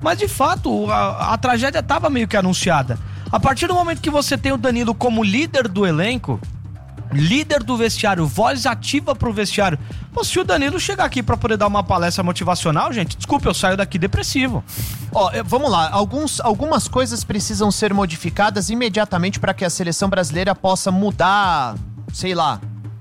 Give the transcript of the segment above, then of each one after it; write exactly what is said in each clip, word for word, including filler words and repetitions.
Mas de fato, a, a tragédia estava meio que anunciada. A partir do momento que você tem o Danilo como líder do elenco, líder do vestiário, voz ativa pro vestiário. Pô, se o Danilo chegar aqui pra poder dar uma palestra motivacional, gente, desculpa, eu saio daqui depressivo. Ó, vamos lá, Alguns, algumas coisas precisam ser modificadas imediatamente para que a seleção brasileira possa mudar, sei lá,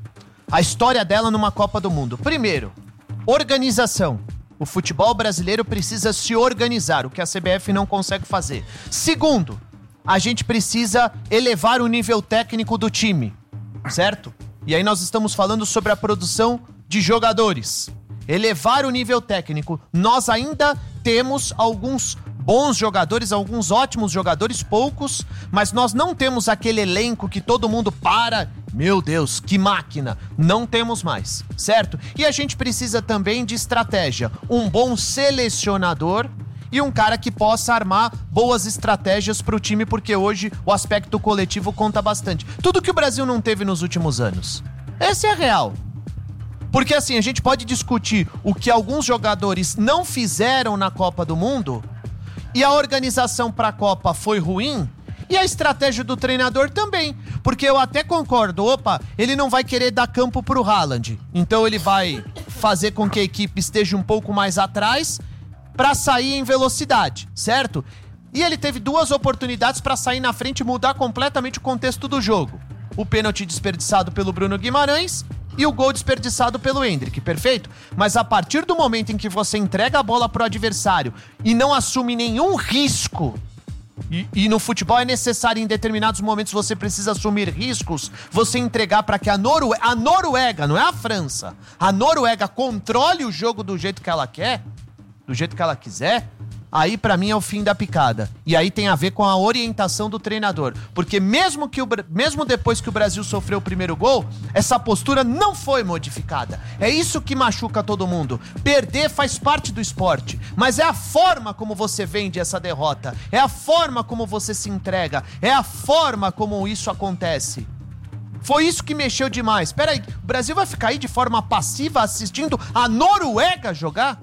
a história dela numa Copa do Mundo. Primeiro, organização. O futebol brasileiro precisa se organizar, o que a C B F não consegue fazer. Segundo, a gente precisa elevar o nível técnico do time. Certo? E aí nós estamos falando sobre a produção de jogadores. Elevar o nível técnico. Nós ainda temos alguns bons jogadores, alguns ótimos jogadores, poucos, mas nós não temos aquele elenco que todo mundo para. Meu Deus, que máquina! Não temos mais, certo? E a gente precisa também de estratégia. Um bom selecionador e um cara que possa armar boas estratégias pro time, porque hoje o aspecto coletivo conta bastante. Tudo que o Brasil não teve nos últimos anos. Esse é real. Porque assim, a gente pode discutir o que alguns jogadores não fizeram na Copa do Mundo, e a organização pra Copa foi ruim, e a estratégia do treinador também. Porque eu até concordo, opa, ele não vai querer dar campo pro Haaland, então ele vai fazer com que a equipe esteja um pouco mais atrás pra sair em velocidade, certo? E ele teve duas oportunidades pra sair na frente e mudar completamente o contexto do jogo. O pênalti desperdiçado pelo Bruno Guimarães e o gol desperdiçado pelo Endrick, perfeito? Mas a partir do momento em que você entrega a bola pro adversário e não assume nenhum risco, e, e no futebol é necessário, em determinados momentos você precisa assumir riscos, você entregar pra que a, Norue- a Noruega, não é a França, a Noruega controle o jogo do jeito que ela quer, do jeito que ela quiser, aí pra mim é o fim da picada. E aí tem a ver com a orientação do treinador. Porque mesmo, que o, mesmo depois que o Brasil sofreu o primeiro gol, essa postura não foi modificada. É isso que machuca todo mundo. Perder faz parte do esporte, mas é a forma como você vende essa derrota, é a forma como você se entrega, é a forma como isso acontece. Foi isso que mexeu demais. Peraí, o Brasil vai ficar aí de forma passiva assistindo a Noruega jogar?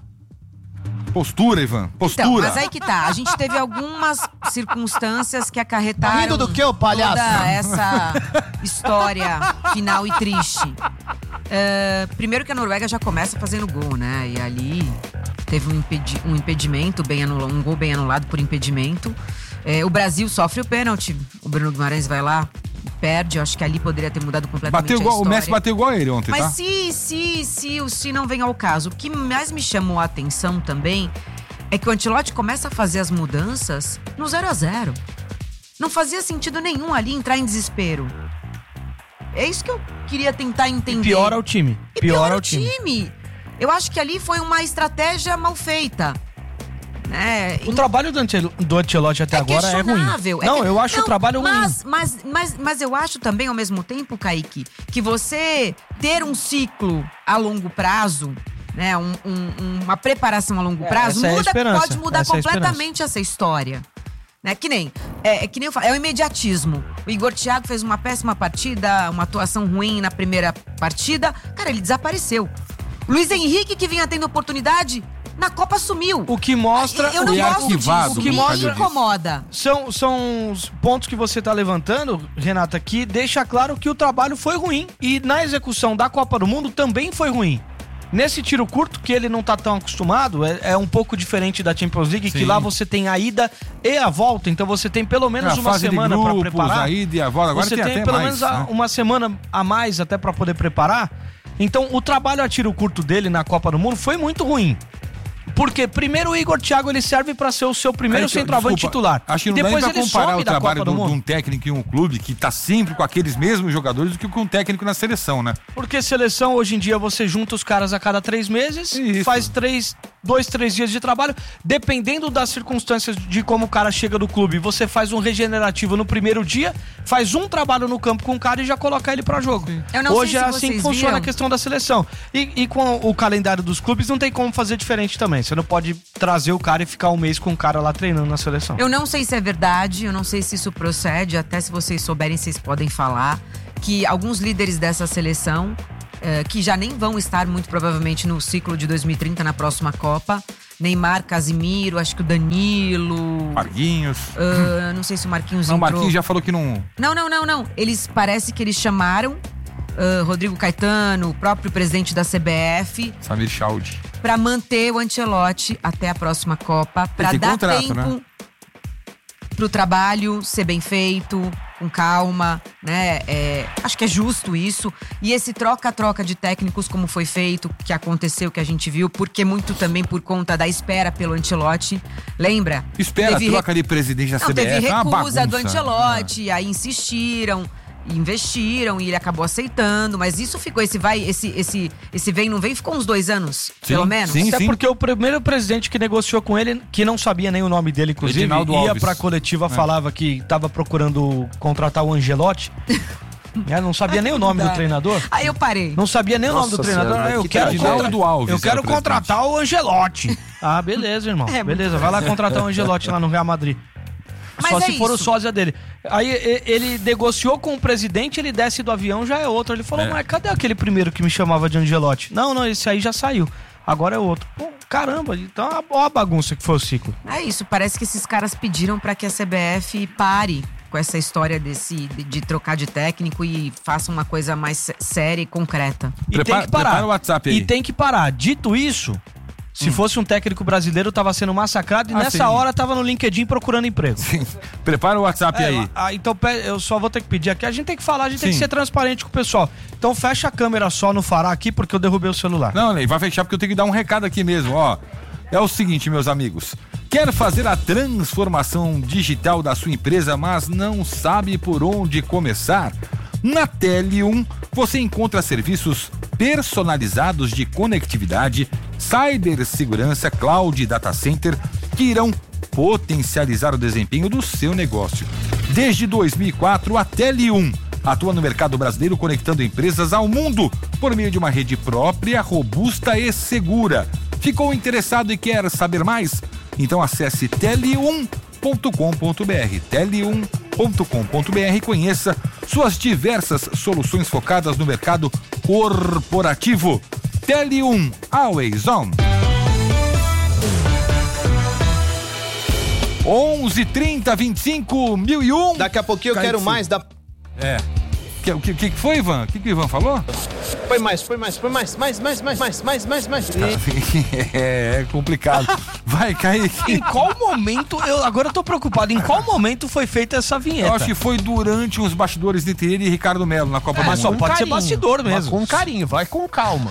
Postura, Ivan, postura. Então, mas aí que tá, a gente teve algumas circunstâncias que acarretaram... Tá rindo do que, ô palhaço? Toda essa história final e triste. Uh, primeiro que a Noruega já começa fazendo gol, né? E ali teve um, impedi- um impedimento, bem anulado, um gol bem anulado por impedimento. Uh, o Brasil sofre o pênalti, o Bruno Guimarães vai lá, perde, eu acho que ali poderia ter mudado completamente bateu a igual, história. O Messi bateu igual a ele ontem, Mas tá? se, se, se o se não vem ao caso, o que mais me chamou a atenção também é que o Ancelotti começa a fazer as mudanças no zero a zero. Não fazia sentido nenhum ali entrar em desespero. É isso que eu queria tentar entender. E piora o time. E Piora, piora o o time. time. Eu acho que ali foi uma estratégia mal feita. Né? O trabalho do, Ancel- do Ancelotti até É agora é ruim. questionável. É Não, que- eu acho não, o trabalho mas, ruim. Mas, mas, mas eu acho também, ao mesmo tempo, Kaique, que você ter um ciclo a longo prazo, né, um, um, uma preparação a longo É, prazo, essa é a muda, esperança, pode mudar essa é a completamente essa história. Né? Que nem, é, é que nem eu falo, é o imediatismo. O Igor Thiago fez uma péssima partida, uma atuação ruim na primeira partida. Cara, ele desapareceu. Luiz Henrique, que vinha tendo oportunidade, na Copa sumiu. O que mostra... Eu não Ele é gosto arquivado, disso, o que me mostra- incomoda. São, são os pontos que você tá levantando, Renata, que deixa claro que o trabalho foi ruim. E na execução da Copa do Mundo também foi ruim. Nesse tiro curto, que ele não tá tão acostumado, é, é um pouco diferente da Champions League, Sim. que lá você tem a ida e a volta, então você tem pelo menos É, a uma fase de semana grupos, pra preparar. a ida e a volta, agora você tem tem, até pelo mais, menos a- né? uma semana a mais até pra poder preparar. Então o trabalho a tiro curto dele na Copa do Mundo foi muito ruim. Porque primeiro o Igor Thiago ele serve pra ser o seu primeiro Aí, centroavante desculpa, titular. Acho que não e depois dá nem pra ele comparar some o da trabalho Copa do do- de Mundo. um técnico em um clube que tá sempre com aqueles mesmos jogadores do que com um técnico na seleção, né? Porque seleção, hoje em dia, você junta os caras a cada três meses, Isso. faz três, dois, três dias de trabalho. Dependendo das circunstâncias de como o cara chega do clube, você faz um regenerativo no primeiro dia, faz um trabalho no campo com o cara e já coloca ele pra jogo. Eu não Hoje sei é se assim que vocês funciona viram. a questão da seleção. E, e com o calendário dos clubes, não tem como fazer diferente também. Você não pode trazer o cara e ficar um mês com o cara lá treinando na seleção. Eu não sei se é verdade, eu não sei se isso procede, até se vocês souberem, vocês podem falar, que alguns líderes dessa seleção eh, que já nem vão estar muito provavelmente no ciclo de dois mil e trinta na próxima Copa. Neymar, Casimiro, acho que o Danilo. Marquinhos. Uh, não sei se o Marquinhos Não, o entrou. Marquinhos já falou que não. Não, não, não, não. Eles parece que eles chamaram uh, Rodrigo Caetano, o próprio presidente da C B F, Samir Chaud. para manter o Ancelotti até a próxima Copa, para tem dar contrato, tempo né? pro trabalho ser bem feito, com calma, né? É, acho que é justo isso. E esse troca-troca de técnicos, como foi feito, que aconteceu, que a gente viu, porque muito também por conta da espera pelo Ancelotti. Lembra? Espera, Teve troca de presidente da Não, C B F. teve é uma recusa do bagunça. Ancelotti, aí insistiram, investiram e ele acabou aceitando, mas isso ficou, esse vai, esse, esse, esse vem não vem, ficou uns dois anos, Sim, pelo menos. sim. Até porque o primeiro presidente que negociou com ele, que não sabia nem o nome dele, inclusive, Reginaldo ia Alves. pra coletiva, falava que estava procurando contratar o Ancelotti. É, não sabia nem o nome do treinador. Aí eu parei. Não sabia nem o nome do Nossa treinador. senhora, Ah, eu que quero, tragédia. contra... Reginaldo Alves eu era quero o presidente. contratar o Ancelotti. Ah, beleza, irmão. É, beleza, vai lá contratar o Ancelotti lá no Real Madrid. Mas Só é se for o isso. sósia dele. Aí e- ele negociou com o presidente, ele desce do avião, já é outro. Ele falou, É. mas cadê aquele primeiro que me chamava de Ancelotti? Não, não, esse aí já saiu. Agora é outro. Pô, caramba, então ó a bagunça que foi o ciclo. É isso, parece que esses caras pediram pra que a C B F pare com essa história desse, de, de trocar de técnico e faça uma coisa mais sé- séria e concreta. E Prepara- tem que parar. prepara o WhatsApp aí. E tem que parar. Dito isso, se fosse um técnico brasileiro, tava sendo massacrado e Ah, nessa sim. hora tava no LinkedIn procurando emprego. Sim. Prepara o WhatsApp É, aí. ah, então pe- eu só vou ter que pedir aqui. A gente tem que falar, a gente tem Sim. que ser transparente com o pessoal. Então fecha a câmera só no Fará aqui, porque eu derrubei o celular. Não, Ney, vai fechar porque eu tenho que dar um recado aqui mesmo, ó. É o seguinte, meus amigos. Quer fazer a transformação digital da sua empresa, mas não sabe por onde começar? Na Tele um, você encontra serviços personalizados de conectividade, cibersegurança, cloud e data center que irão potencializar o desempenho do seu negócio. Desde dois mil e quatro, a Tele um atua no mercado brasileiro conectando empresas ao mundo por meio de uma rede própria, robusta e segura. Ficou interessado e quer saber mais? Então acesse tele um ponto com ponto br, tele um ponto com ponto br e conheça suas diversas soluções focadas no mercado corporativo. Tele um, always on. onze, trinta, vinte e cinco, mil e um. Daqui a pouquinho eu Cai quero de mais da... É. O que, que, que foi, Ivan? O que, que o Ivan falou? Foi mais, foi mais, foi mais, mais, mais, mais, mais, mais, mais, mais. É, é complicado. Vai, Kaique. Em qual momento, eu agora eu tô preocupado, em qual momento foi feita essa vinheta? Eu acho que foi durante uns bastidores entre ele e Ricardo Melo na Copa do mas só Mundo. pode ser bastidor Mas mesmo. com carinho, vai com calma.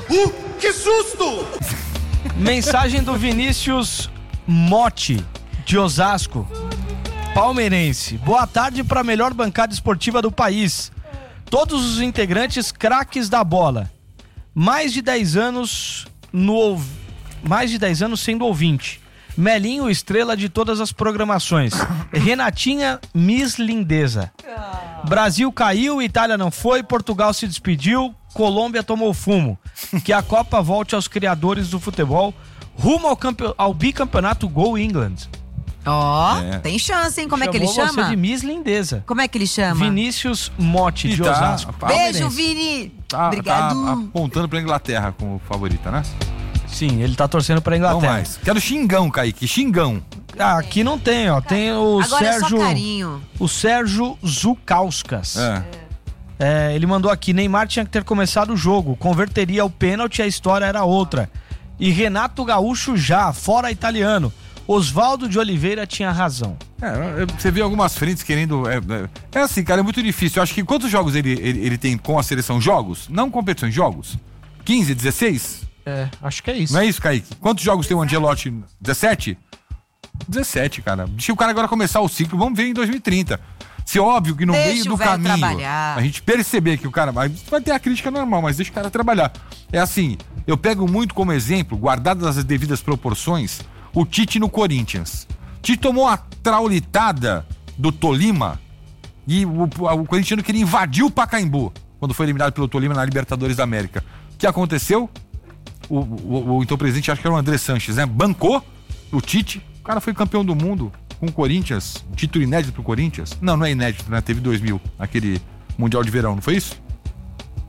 Mensagem do Vinícius Motti, de Osasco, palmeirense. Boa tarde para a melhor bancada esportiva do país. Todos os integrantes craques da bola. Mais de dez anos no ouv- mais de dez anos sendo ouvinte. Melinho, estrela de todas as programações. Renatinha, Miss Lindeza. Brasil caiu, Itália não foi, Portugal se despediu, Colômbia tomou fumo. Que a Copa volte aos criadores do futebol, rumo ao, campe... ao bicampeonato Go England. Ó, É. tem chance, hein? Como é que ele Chamou chama? você de Miss Lindeza. Como é que ele chama? Vinícius Motti, E de tá- Osasco. Beijo, palmeirense. Vini! Tá, Obrigado. tá apontando pra Inglaterra como favorita, né? Sim, ele tá torcendo pra Então Inglaterra. mais. Quero xingão, Kaique, xingão. Ah, aqui não tem, ó. Tem o Agora é Sérgio. só carinho. O Sérgio Zukauskas. É. É, ele mandou aqui: Neymar tinha que ter começado o jogo, converteria o pênalti e a história era outra. E Renato Gaúcho já, fora italiano. Oswaldo de Oliveira tinha razão. É, você vê algumas frentes querendo. É, é, é assim, cara, é muito difícil. Eu acho que quantos jogos ele, ele, ele tem com a seleção? Jogos? Não competições, jogos? quinze, dezesseis? É, acho que é isso. Não é isso, Kaique? Quantos jogos tem o Ancelotti? dezessete? dezessete, cara. Deixa o cara agora começar o ciclo, vamos ver em dois mil e trinta. Se óbvio que no Deixa meio o do velho caminho trabalhar. a gente perceber que o cara vai, vai ter a crítica normal, mas deixa o cara trabalhar. É assim, eu pego muito como exemplo, guardadas as devidas proporções, o Tite no Corinthians. Tite tomou a traulitada do Tolima e o, o corintiano queria invadir o Pacaembu quando foi eliminado pelo Tolima na Libertadores da América. O que aconteceu? O, o, o então presidente, acho que era o André Sanches, né? Bancou o Tite, o cara foi campeão do mundo com o Corinthians, um título inédito pro Corinthians. Não, não é inédito, né? Teve dois mil, aquele Mundial de Verão, não foi isso?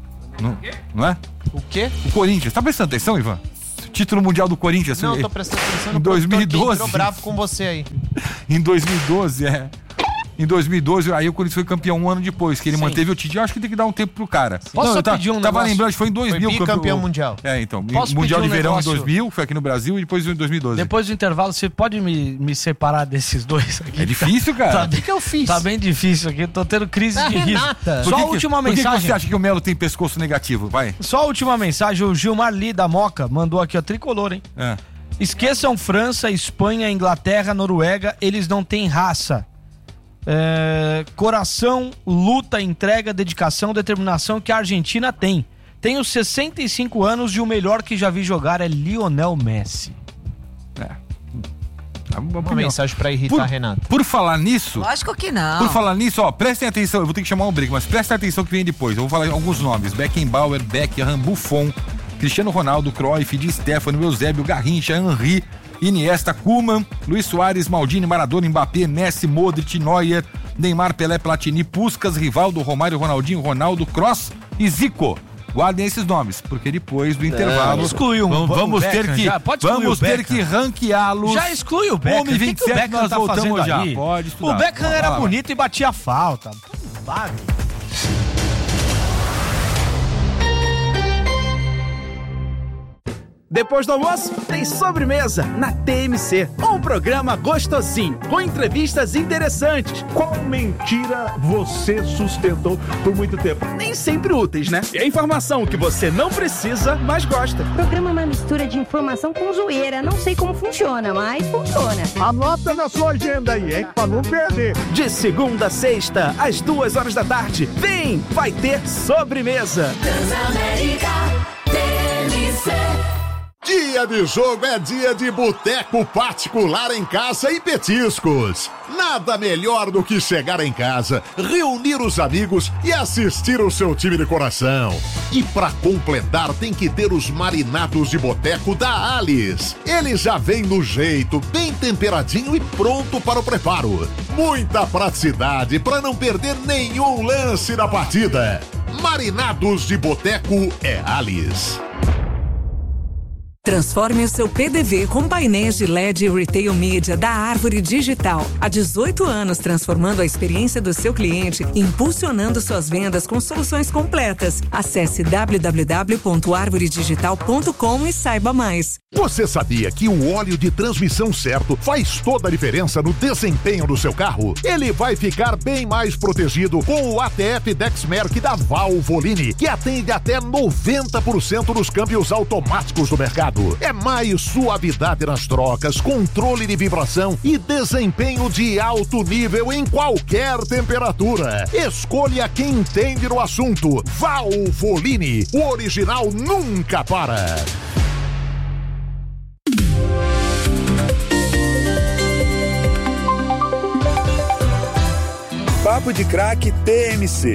Não, não é? O quê? O Corinthians. Tá prestando atenção, Ivan? Título mundial do Corinthians. Não, tô prestando atenção no em dois mil e doze. Que entrou bravo com você aí. Em dois mil e doze, é. Em dois mil e doze, aí o Corinthians foi campeão um ano depois, que ele Sim. manteve o Tite. Eu acho que tem que dar um tempo pro cara. Posso Não, só eu tava, pedir um tava negócio? lembrando que foi em dois mil. Foi bicampeão mundial. É, então. Posso Mundial pedir de um verão negócio? em dois mil, foi aqui no Brasil, e depois em dois mil e doze. Depois do intervalo, você pode me, me separar desses dois aqui? É difícil, cara. Tá O que, que eu fiz? Tá bem difícil aqui, tô tendo crise Ah, de riso. Renata. Só Por a que que- última por que que mensagem. você acha que o Melo tem pescoço negativo? Vai. Só a última mensagem, o Gilmar Lee da Moca mandou aqui, ó, tricolor, hein? É. Esqueçam França, Espanha, Inglaterra, Noruega, eles não têm raça. É, coração, luta, entrega, dedicação, determinação que a Argentina tem. Tenho sessenta e cinco anos e o melhor que já vi jogar é Lionel Messi. É. Uma mensagem pra irritar Por, a Renata. por falar nisso, Lógico que não. por falar nisso, ó, prestem atenção, eu vou ter que chamar um break, mas prestem atenção que vem depois. Eu vou falar alguns nomes: Beckenbauer, Beckham, Buffon, Cristiano Ronaldo, Cruyff, Di Stefano, Eusébio, Garrincha, Henry, Iniesta, Koeman, Luiz Soares, Maldini, Maradona, Mbappé, Messi, Modric, Neuer, Neymar, Pelé, Platini, Puskás, Rivaldo, Romário, Ronaldinho, Ronaldo, Kroos e Zico. Guardem esses nomes, porque depois do intervalo excluiu um- vamos, o vamos Beckham ter que já? Pode excluir vamos o ter Beckham. que ranqueá-los. Já exclui o Beckham. um e O que, vinte e que o sete Beckham nós tá voltamos fazendo já. ali? Pode estudar. O Beckham Vai era lá, vai. bonito e batia falta. Vague. Depois do almoço, tem sobremesa na T M C. Um programa gostosinho, com entrevistas interessantes. Qual mentira você sustentou por muito tempo? Nem sempre úteis, né? E a informação que você não precisa, mas gosta. O programa é uma mistura de informação com zoeira. Não sei como funciona, mas funciona. Anota na sua agenda aí, hein? Pra não perder. De segunda a sexta, às duas horas da tarde. Vem, vai ter sobremesa. Dia de jogo é dia de boteco particular em casa e petiscos. Nada melhor do que chegar em casa, reunir os amigos e assistir o seu time de coração. E pra completar tem que ter os marinados de boteco da Alice. Ele já vem no jeito, bem temperadinho e pronto para o preparo. Muita praticidade para não perder nenhum lance da partida. Marinados de boteco é Alice. Transforme o seu P D V com painéis de L E D e Retail Media da Árvore Digital. Há dezoito anos transformando a experiência do seu cliente e impulsionando suas vendas com soluções completas. Acesse w w w ponto árvore digital ponto com e saiba mais. Você sabia que o óleo de transmissão certo faz toda a diferença no desempenho do seu carro? Ele vai ficar bem mais protegido com o A T F Dexmerc da Valvoline, que atende até noventa por cento dos câmbios automáticos do mercado. É mais suavidade nas trocas, controle de vibração e desempenho de alto nível em qualquer temperatura. Escolha quem entende no assunto. Valvoline, o original nunca para. Papo de Craque T M C.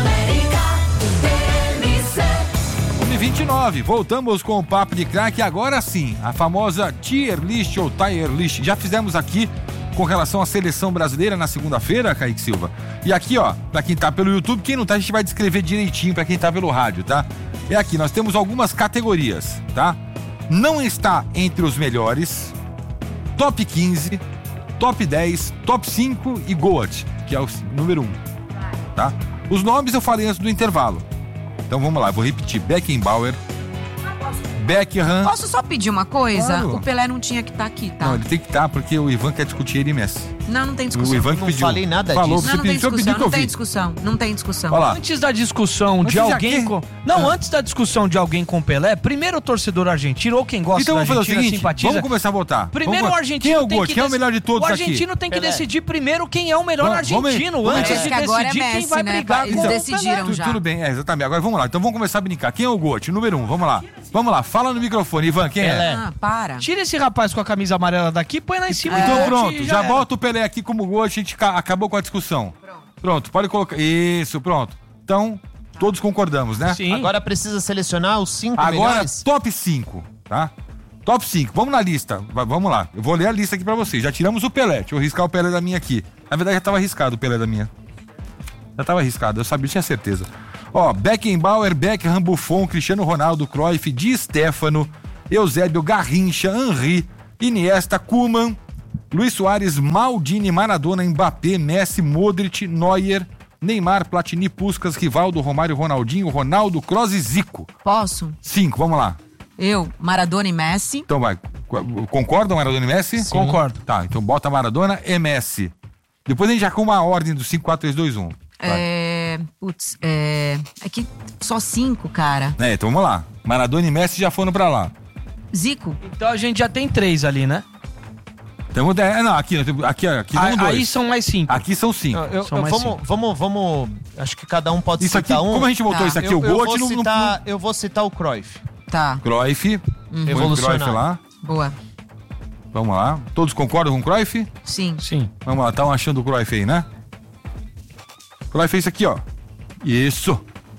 um e vinte e nove, voltamos com o Papo de Craque. Agora sim, a famosa Tier List ou Tier List. Já fizemos aqui com relação à seleção brasileira na segunda-feira, Kaique Silva. E aqui, ó, pra quem tá pelo YouTube, quem não tá, a gente vai descrever direitinho pra quem tá pelo rádio, tá? É aqui, nós temos algumas categorias, tá? Não está entre os melhores, top quinze, top dez, top cinco e GOAT, que é o número um, tá? Os nomes eu falei antes do intervalo. Então vamos lá, vou repetir. Beckenbauer, Beckham... Posso só pedir uma coisa? Claro. O Pelé não tinha que estar aqui, tá? Não, ele tem que estar porque o Ivan quer discutir ele e Messi. Não, não tem discussão. O Ivan que Não pediu. falei nada Falou, disso. você Não, não tem pediu, eu pedi discussão, que não eu tem vi. discussão, não tem discussão. Olha lá. Antes da discussão Antes de já alguém quer? com... Não, Ah. antes da discussão de alguém com Pelé, primeiro o torcedor argentino ou quem gosta Então da vamos fazer o Argentina seguinte, simpatiza. vamos começar a votar. Primeiro Vamos- o argentino Quem é o tem GOAT? que Quem é o dec- melhor de todos O aqui? argentino tem que Pelé. decidir primeiro quem é o melhor Vamos- vamos- argentino, vamos- antes Parece de que agora é decidir quem Messi, vai né? brigar Eles com o decidiram Pelé. Tu- já. Tudo bem, é, exatamente. Agora vamos lá, então vamos começar a brincar. Quem é o GOAT? Número um, vamos lá. Vamos lá, fala no microfone, Ivan, quem é? Ah, para. Tira esse rapaz com a camisa amarela daqui e põe lá em cima. Então do GOAT pronto, e já era. bota o Pelé aqui como GOAT, a gente ca- acabou com a discussão. Pronto, pode colocar. Isso, pronto. Então, todos concordamos, né? Sim. Agora precisa selecionar os cinco Agora, melhores. top cinco, tá? Top cinco, vamos na lista, Va- vamos lá. Eu vou ler a lista aqui pra vocês. Já tiramos o Pelé, deixa eu riscar o Pelé da minha aqui. Na verdade já tava arriscado o Pelé da minha. Já tava arriscado, eu sabia, tinha certeza. Ó, Beckenbauer, Beckham, Buffon, Cristiano Ronaldo, Cruyff, Di Stefano, Eusébio, Garrincha, Henry, Iniesta, Koeman, Luiz Soares, Maldini, Maradona, Mbappé, Messi, Modric, Neuer, Neymar, Platini, Puskas, Rivaldo, Romário, Ronaldinho, Ronaldo, Kroos e Zico. Posso? Cinco, vamos lá. Eu, Maradona e Messi. Então vai. Concordam, Maradona e Messi? Sim. Concordo. Tá, então bota Maradona e Messi. Depois a gente já com uma ordem do cinco, quatro, três, dois, um. É. Putz, é. É que só cinco, cara. É, então vamos lá. Maradona e Messi já foram pra lá. Zico? Então a gente já tem três ali, né? Temos dez. Não, aqui, aqui, aqui A, são dois. aí são mais cinco. Aqui são cinco. Eu- eu- São eu- mais vamos, cinco. vamos, vamos. Acho que cada um pode Isso aqui, citar um. como a gente botou Tá. isso aqui, eu, o eu Gold vou não, não, citar, eu vou citar o Cruyff. Tá, Cruyff. Põe o Evolucionário. Cruyff lá. boa. Vamos lá. Todos concordam com o Cruyff? Sim. Sim. Vamos lá, estão achando o Cruyff aí, né? Cruyff é isso aqui, ó. Isso.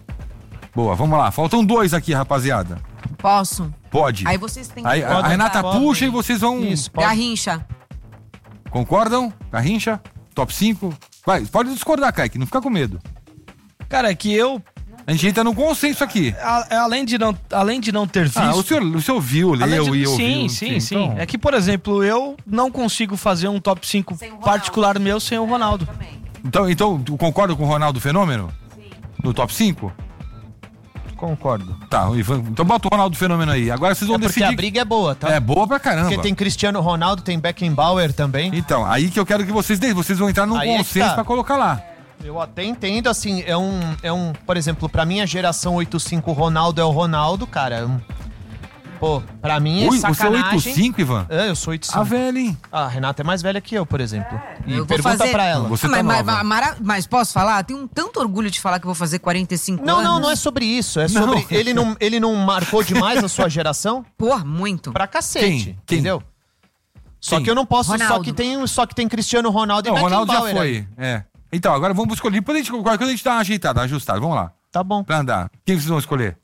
Boa, vamos lá. Faltam dois aqui, rapaziada. Posso? Pode. Aí vocês têm Aí, a, a Pode, Renata pode. puxa e vocês vão... Isso, pode. Garrincha. Concordam? Garrincha? Top cinco? Vai, pode discordar, Kaique, não fica com medo. Cara, é que eu, A gente entra num consenso aqui. a- além, de não, além de não ter visto... Ah, o senhor, o senhor viu, além leu de- e ouviu. sim, enfim, sim, sim. então- É que, por exemplo, eu não consigo fazer um top cinco particular meu sem o Ronaldo. Então, então, tu concorda com o Ronaldo Fenômeno? Sim. No top cinco? Concordo. Tá, o Ivan, então bota o Ronaldo Fenômeno aí. Agora vocês vão É porque decidir. a briga é boa, tá? É boa pra caramba. Porque tem Cristiano Ronaldo, tem Beckenbauer também. Então, aí que eu quero que vocês deem. Vocês vão entrar num Aí é que consenso tá. pra colocar lá. Eu até entendo, assim, é um, é um... Por exemplo, pra minha geração oito cinco, o Ronaldo é o Ronaldo, cara. é um- Pô, pra mim é Ui, você é sacanagem. oito cinco, Ivan? É, eu sou oito cinco. A velha, hein? Ah, a Renata é mais velha que eu, por exemplo. E Eu vou pergunta fazer- pra ela. Você Ah, tá mas, nova. mas, mara- mas posso falar? Tenho um tanto orgulho de falar que eu vou fazer quarenta e cinco Não, anos. não, não é sobre isso. É Não. sobre... Ele não, ele não marcou demais a sua geração? Porra, muito. Pra cacete, Quem? Quem? entendeu? Só Quem? que eu não posso... Só Ronaldo. que, tem, só que tem Cristiano Ronaldo Não, e o Ronaldo já Beckenbauer aí. foi. É. Então, agora vamos escolher. Depois a gente, qualquer coisa a gente dá uma ajeitada, ajustada. Vamos lá. Tá bom. Pra andar. Quem vocês vão escolher?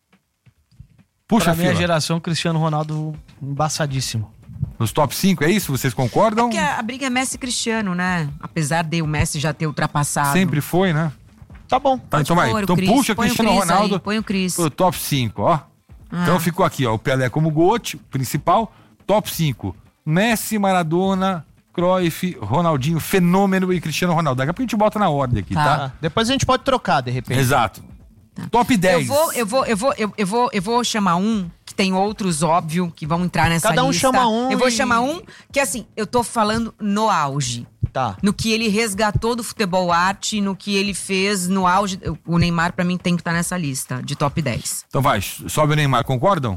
Puxa Pra a minha fila. geração, Cristiano Ronaldo embaçadíssimo. Nos top cinco, é isso? Vocês concordam? Porque a, a briga é Messi e Cristiano, né? Apesar de o Messi já ter ultrapassado. Sempre foi, né? Tá bom. Tá, então vai. pôr o Então Cris, puxa põe o Cristiano Cris aí, Ronaldo põe o Cris. pro top cinco, ó. Ah. Então ficou aqui, ó. O Pelé como GOAT, principal. Top cinco. Messi, Maradona, Cruyff, Ronaldinho, Fenômeno e Cristiano Ronaldo. Daqui a pouco a gente bota na ordem aqui, Tá. tá? Ah, depois a gente pode trocar, de repente. Exato. Top Eu dez. vou, eu vou, eu vou, eu, eu vou, eu vou chamar um que tem outros, óbvio, que vão entrar nessa Cada um lista. chama um Eu vou e- chamar um que, assim, eu tô falando no auge. Tá. No que ele resgatou do futebol arte, no que ele fez no auge. O Neymar, pra mim, tem que estar nessa lista de top dez. Então vai, sobe o Neymar, concordam?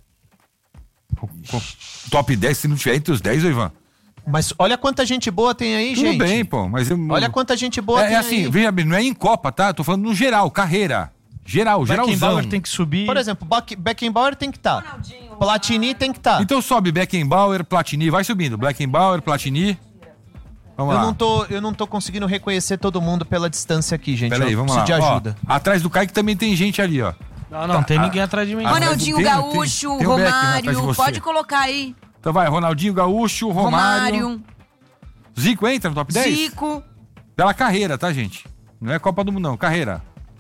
Co- co- Top dez, se não tiver entre os dez, ô Ivan. Mas olha quanta gente boa tem aí, Tudo gente. bem, pô, mas eu, Olha quanta gente boa é, tem é assim, aí. veja bem, não é em Copa, tá? Eu tô falando no geral, carreira. Geral, geralzão. Beckenbauer tem que subir. Por exemplo, Beck- Beckenbauer tem que estar. Platini tem que estar. Então sobe Beckenbauer, Platini, vai subindo. Beckenbauer, Platini. Vamos eu, lá. não tô, eu não tô conseguindo reconhecer todo mundo pela distância aqui, gente. Peraí, eu vamos lá. preciso de Ó, ajuda. atrás do Kaique também tem gente ali, ó. Não, não, tem ninguém atrás de mim. Ah, não. Ronaldinho tem- Gaúcho, tem- tem o Beckham atrás de Romário, você. pode colocar aí. Então vai, Ronaldinho Gaúcho, Romário. Romário, Zico entra no top dez? Zico. Pela carreira, tá, gente? Não é Copa do Mundo, não. Carreira.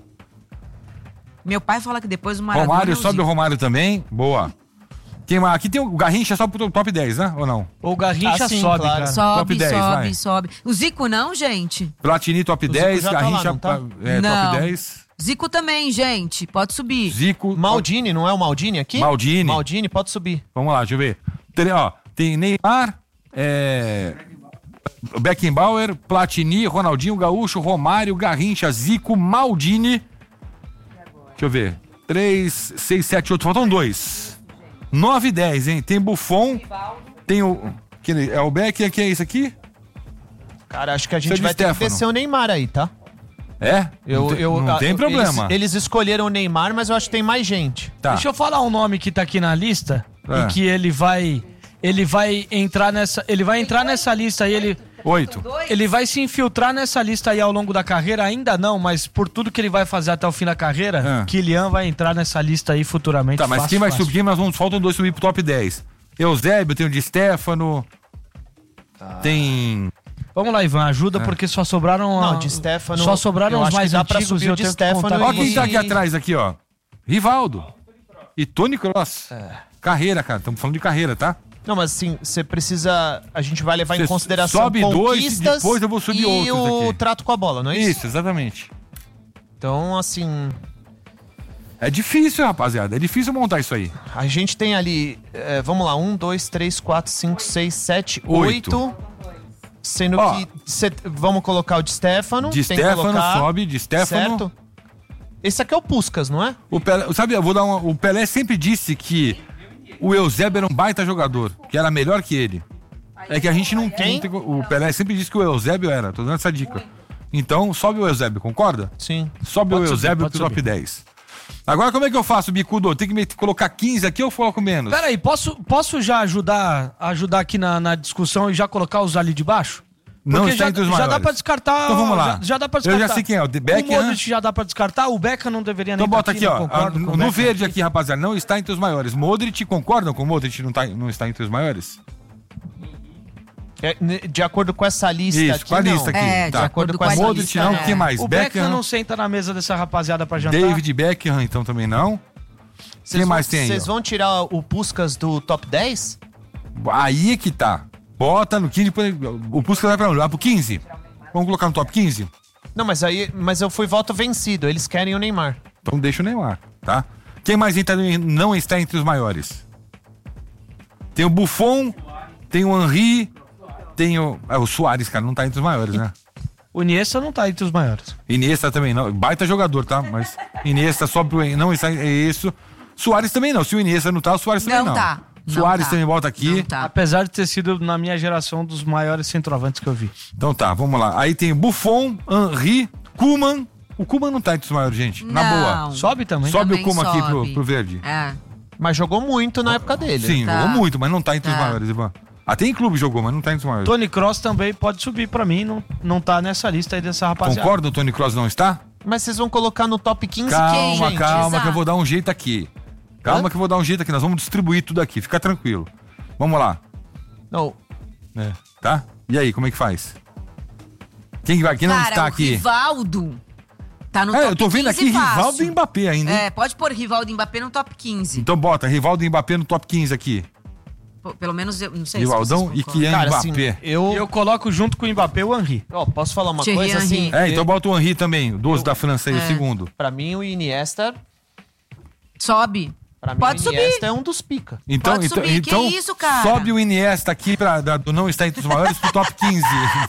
Meu pai fala que depois o Maradona Romário, é o sobe Zico. o Romário também. Boa. Quem mais? Aqui tem o Garrincha só pro top dez, né? Ou não? O Garrincha Ah, sim, sobe, claro. cara. Sobe, Top dez, sobe, vai. sobe. O Zico não, gente? Platini top O Zico dez, já tá lá, Garrincha não tá? é, Não. top dez. Zico também, gente. Pode subir. Zico. Maldini, não é o Maldini aqui? Maldini. Maldini, pode subir. Vamos lá, deixa eu ver. Tem, ó, tem Neymar, é, Beckenbauer, Platini, Ronaldinho Gaúcho, Romário, Garrincha, Zico, Maldini. Deixa eu ver. três, seis, sete, oito, faltam dois. nove e dez, hein? Tem Buffon, tem o... Que, é o Beck, que é isso aqui? Cara, acho que a Seu gente de vai ter que Stefano. descer o Neymar aí, tá? É? Eu, não tem, eu, não ah, tem eu- problema. Eles, eles escolheram o Neymar, mas eu acho que tem mais gente. Tá. Deixa eu falar um nome que tá aqui na lista É. e que ele vai ele vai entrar nessa ele vai entrar nessa lista aí, ele Oito. ele vai se infiltrar nessa lista aí ao longo da carreira, ainda não, mas por tudo que ele vai fazer até o fim da carreira, É. Kylian vai entrar nessa lista aí futuramente. Tá, mas fácil, quem vai fácil. subir? Nós vamos, faltam dois subir pro top dez. Eusébio, tem o Di Stefano. Tá. Tem Vamos lá, Ivan, ajuda, É. porque só sobraram... Não, a- de Stefano, Só sobraram eu os acho mais que dá pra antigos subir e eu o de tenho que Stefano contar Ó e- quem tá aqui E- atrás aqui, ó. Rivaldo. E Tony Cross. É. Carreira, cara. Estamos falando de carreira, tá? Não, mas assim, você precisa... A gente vai levar Você em consideração sobe dois e conquistas depois eu vou subir e outros o aqui. trato com a bola, não é isso? Isso, exatamente. Então, assim... É difícil, rapaziada. É difícil montar isso aí. A gente tem ali, é, vamos lá, um, dois, três, quatro, cinco, seis, sete, Oito. oito. Sendo Ó. que cê- vamos colocar o de Stefano. De tem que Stefano, colocar, sobe, de Stefano. Certo? Esse aqui é o Puskas, não é? O Pelé, sabe, eu vou dar uma, o Pelé sempre disse que o Eusébio era um baita jogador, que era melhor que ele. É que a gente não tem. Quem? O Pelé sempre disse que o Eusébio era, tô dando essa dica. Então, sobe o Eusébio, concorda? Sim. Sobe Pode o subir, Eusébio pode pro top subir. dez. Agora, como é que eu faço, Bicudo? Tem que me- colocar quinze aqui ou eu coloco menos? Peraí, posso, posso já ajudar, ajudar aqui na, na discussão e já colocar os ali de baixo? Não Porque está já, entre os já maiores. dá pra descartar. Então vamos lá. Já, já dá pra Eu descartar. já sei quem é, o de Beckham. O Modric já dá pra descartar, o Beckham não deveria Então nem tá bota aqui, não ó. concordo com o No Beckham. verde aqui, rapaziada, não está entre os maiores. Modric, concordam com o Modric não, tá, não está entre os maiores? É, ne- de acordo com essa lista Isso, aqui, com a não. lista aqui. É, de tá. acordo com essa Modric lista, não, é. quem mais? O Beckham Beckham, não senta na mesa dessa rapaziada pra jantar. David Beckham, então também não. Vocês Quem mais vão, tem aí, Vocês ó? vão tirar o Puskas do top dez? Aí é que tá. Bota no quinze, depois o Puskas vai pra onde? Vai pro quinze? Vamos colocar no top quinze? Não, mas aí, mas eu fui voto vencido. Eles querem o Neymar. Então deixa o Neymar, tá? Quem mais entra, não está entre os maiores? Tem o Buffon, tem o Henry, tem o... É, o Suárez, cara, não tá entre os maiores, né? O Iniesta não tá entre os maiores. Iniesta também não. Baita jogador, tá? Mas Iniesta só pro... Não está... É isso. Suárez também não. Se o Iniesta não tá, o Suárez também Não não. tá. Não Suárez tá. também bota aqui. Não tá. Apesar de ter sido, na minha geração, dos maiores centroavantes que eu vi. Então tá, vamos lá. Aí tem Buffon, Henry, Koeman. O Koeman não tá entre os maiores, gente. Na Não. boa. Sobe também. Sobe Também o Koeman aqui pro, sobe. pro verde. É. Mas jogou muito na época dele. Sim, Tá. jogou muito, mas não tá entre os Tá. maiores, Ivan. Até em clube jogou, mas não tá entre os maiores. Tony Kroos também pode subir pra mim, não, não tá nessa lista aí dessa rapaziada. Concorda, o Tony Kroos não está? Mas vocês vão colocar no top quinze Calma, quem, gente? calma, Exato. que eu vou dar um jeito aqui. Calma Hã? que eu vou dar um jeito aqui. Nós vamos distribuir tudo aqui, fica tranquilo. Vamos lá. Não, É, tá? E aí, como é que faz? Quem vai? Quem não Cara, está o aqui? Rivaldo tá no É, top eu tô vendo quinze aqui fácil. Rivaldo e Mbappé ainda. hein? É, pode pôr Rivaldo e Mbappé no top quinze. Então bota Rivaldo e Mbappé no top quinze aqui. Pô, pelo menos eu não sei Rivaldão se e vocês concordam. Kylian cara, assim, Mbappé. eu... Eu coloco junto com o Mbappé o Henry. Ó, posso falar uma Thierry coisa assim? Henry. É, então bota o Henry também, o doze da França aí, o É. segundo. Pra mim, o Iniesta... Sobe. Pra mim, Pode o Iniesta subir. é um dos pica. Então, Pode então, subir, que então isso, cara? sobe o Iniesta aqui pra, da- do não estar entre os maiores pro top quinze.